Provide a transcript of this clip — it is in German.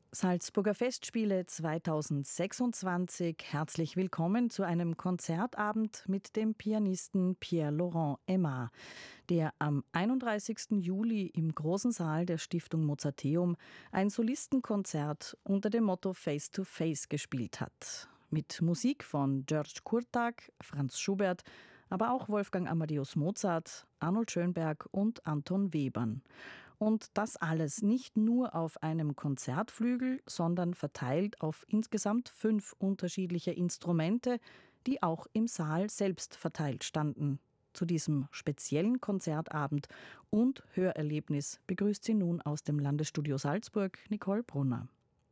Salzburger Festspiele 2026. Herzlich willkommen zu einem Konzertabend mit dem Pianisten Pierre-Laurent Aimard, der am 31. Juli im großen Saal der Stiftung Mozarteum ein Solistenkonzert unter dem Motto Face to Face gespielt hat. Mit Musik von György Kurtág, Franz Schubert, aber auch Wolfgang Amadeus Mozart, Arnold Schönberg und Anton Webern. Und das alles nicht nur auf einem Konzertflügel, sondern verteilt auf insgesamt 5 unterschiedliche Instrumente, die auch im Saal selbst verteilt standen. Zu diesem speziellen Konzertabend und Hörerlebnis begrüßt sie nun aus dem Landesstudio Salzburg Nicole Brunner.